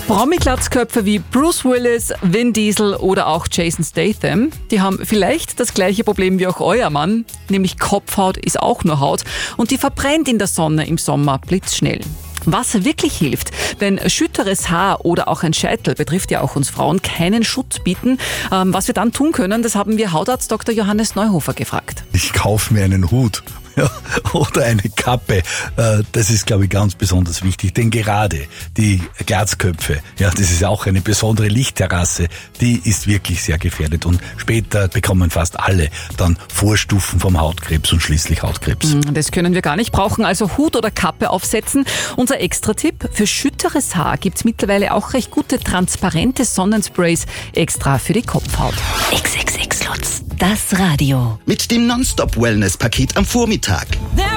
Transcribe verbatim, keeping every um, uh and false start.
Promi-Glatzköpfe wie Bruce Willis, Vin Diesel oder auch Jason Statham, die haben vielleicht das gleiche Problem wie auch euer Mann, nämlich Kopfhaut ist auch nur Haut und die verbrennt in der Sonne im Sommer blitzschnell. Was wirklich hilft, wenn schütteres Haar oder auch ein Scheitel, betrifft ja auch uns Frauen, keinen Schutz bieten. Ähm, was wir dann tun können, das haben wir Hautarzt Doktor Johannes Neuhofer gefragt. Ich kaufe mir einen Hut. Ja, oder eine Kappe, das ist, glaube ich, ganz besonders wichtig, denn gerade die Glatzköpfe, ja, das ist auch eine besondere Lichtterrasse, die ist wirklich sehr gefährdet und später bekommen fast alle dann Vorstufen vom Hautkrebs und schließlich Hautkrebs. Das können wir gar nicht brauchen, also Hut oder Kappe aufsetzen. Unser Extra-Tipp, für schütteres Haar gibt's mittlerweile auch recht gute transparente Sonnensprays extra für die Kopfhaut. X X X Lutz, das Radio. Mit dem Nonstop-Wellness-Paket am Vormittag. There